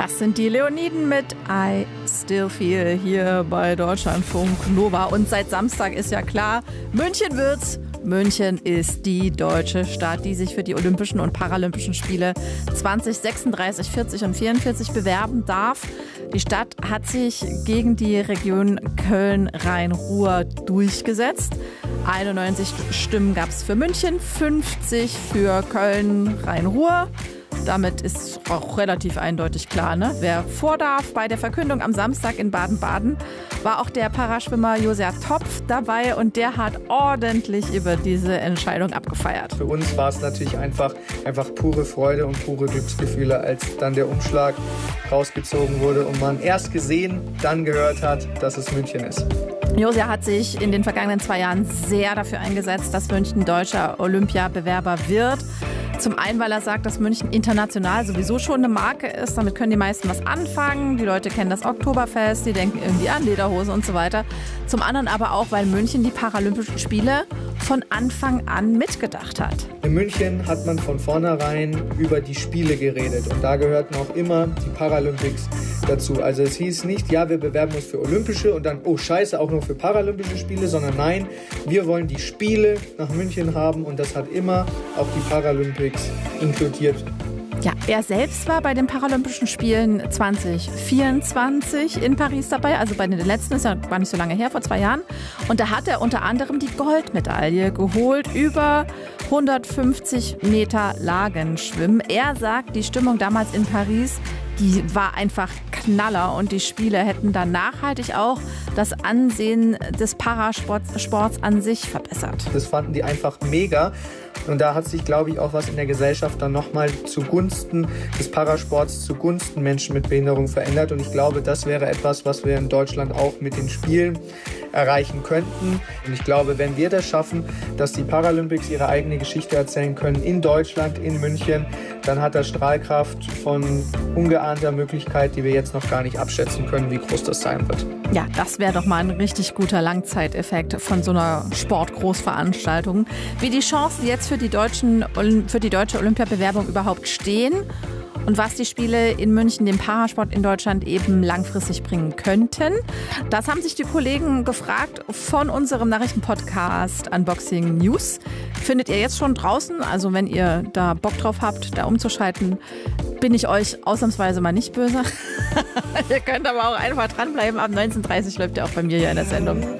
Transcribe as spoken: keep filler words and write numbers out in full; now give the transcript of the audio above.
Das sind die Leoniden mit I Still Feel hier bei Deutschlandfunk Nova. Und seit Samstag ist ja klar, München wird's. München ist die deutsche Stadt, die sich für die Olympischen und Paralympischen Spiele zwanzig sechsunddreißig, vierzig und vierundvierzig bewerben darf. Die Stadt hat sich gegen die Region Köln-Rhein-Ruhr durchgesetzt. einundneunzig Stimmen gab es für München, fünfzig für Köln-Rhein-Ruhr. Damit ist auch relativ eindeutig klar, ne? Wer vor darf. Bei der Verkündung am Samstag in Baden-Baden war auch der Paraschwimmer Josia Topf dabei und der hat ordentlich über diese Entscheidung abgefeiert. Für uns war es natürlich einfach, einfach pure Freude und pure Glücksgefühle, als dann der Umschlag rausgezogen wurde und man erst gesehen, dann gehört hat, dass es München ist. Josia hat sich in den vergangenen zwei Jahren sehr dafür eingesetzt, dass München deutscher Olympiabewerber wird. Zum einen, weil er sagt, dass München international sowieso schon eine Marke ist. Damit können die meisten was anfangen. Die Leute kennen das Oktoberfest, die denken irgendwie an Lederhose und so weiter. Zum anderen aber auch, weil München die Paralympischen Spiele von Anfang an mitgedacht hat. In München hat man von vornherein über die Spiele geredet und da gehörten auch immer die Paralympics dazu. Also es hieß nicht, ja, wir bewerben uns für Olympische und dann, oh scheiße, auch noch für Paralympische Spiele, sondern nein, wir wollen die Spiele nach München haben und das hat immer auch die Paralympics inkludiert. Ja, er selbst war bei den Paralympischen Spielen zwanzig vierundzwanzig in Paris dabei, also bei den letzten, das war nicht so lange her, vor zwei Jahren. Und da hat er unter anderem die Goldmedaille geholt über hundertfünfzig Meter Lagenschwimmen. Er sagt, die Stimmung damals in Paris, die war einfach Knaller und die Spiele hätten dann nachhaltig auch das Ansehen des Parasports Sports an sich verbessert. Das fanden die einfach mega. Und da hat sich, glaube ich, auch was in der Gesellschaft dann nochmal zugunsten des Parasports, zugunsten Menschen mit Behinderung verändert. Und ich glaube, das wäre etwas, was wir in Deutschland auch mit den Spielen erreichen könnten. Und ich glaube, wenn wir das schaffen, dass die Paralympics ihre eigene Geschichte erzählen können in Deutschland, in München, dann hat das Strahlkraft von ungeahnter Möglichkeit, die wir jetzt noch gar nicht abschätzen können, wie groß das sein wird. Ja, das wäre doch mal ein richtig guter Langzeiteffekt von so einer Sportgroßveranstaltung. Wie die Chancen jetzt für die, deutschen, für die deutsche Olympiabewerbung überhaupt stehen und was die Spiele in München dem Parasport in Deutschland eben langfristig bringen könnten. Das haben sich die Kollegen gefragt von unserem Nachrichtenpodcast Unboxing News. Findet ihr jetzt schon draußen, also wenn ihr da Bock drauf habt, da umzuschalten, bin ich euch ausnahmsweise mal nicht böse. Ihr könnt aber auch einfach dranbleiben. Ab neunzehn Uhr dreißig läuft ihr auch bei mir hier in der Sendung.